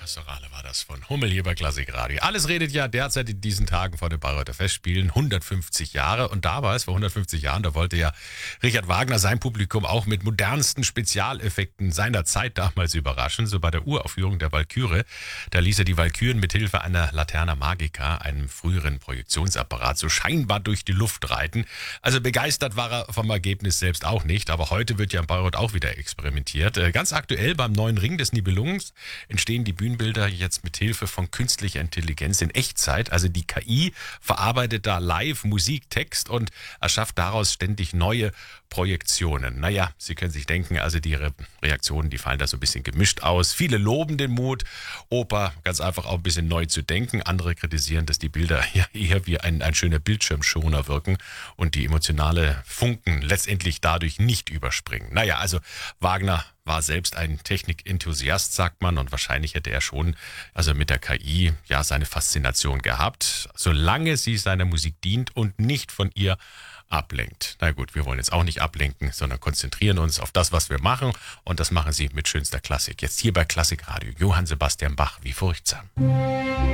Pastorale war das von Hummel hier bei Klassik Radio. Alles redet ja derzeit in diesen Tagen vor den Bayreuther Festspielen. 150 Jahre. Und damals, vor 150 Jahren, da wollte ja Richard Wagner sein Publikum auch mit modernsten Spezialeffekten seiner Zeit damals überraschen. So bei der Uraufführung der Walküre. Da ließ er die Walküren mit Hilfe einer Laterna Magica, einem früheren Projektionsapparat, so scheinbar durch die Luft reiten. Also begeistert war er vom Ergebnis selbst auch nicht. Aber heute wird ja in Bayreuth auch wieder experimentiert. Ganz aktuell beim neuen Ring des Nibelungens entstehen die Bühnenbilder jetzt mit Hilfe von künstlicher Intelligenz in Echtzeit. Also die KI verarbeitet da live Musik, Text und erschafft daraus ständig neue Projektionen. Naja, Sie können sich denken, also die Reaktionen, die fallen da so ein bisschen gemischt aus. Viele loben den Mut, Oper ganz einfach auch ein bisschen neu zu denken. Andere kritisieren, dass die Bilder ja eher wie ein schöner Bildschirmschoner wirken und die emotionale Funken letztendlich dadurch nicht überspringen. Naja, also Wagner war selbst ein Technikenthusiast, sagt man, und wahrscheinlich hätte er schon, also mit der KI, ja, seine Faszination gehabt, solange sie seiner Musik dient und nicht von ihr ablenkt. Na gut, wir wollen jetzt auch nicht ablenken, sondern konzentrieren uns auf das, was wir machen, und das machen Sie mit schönster Klassik. Jetzt hier bei Klassik Radio, Johann Sebastian Bach, wie furchtsam.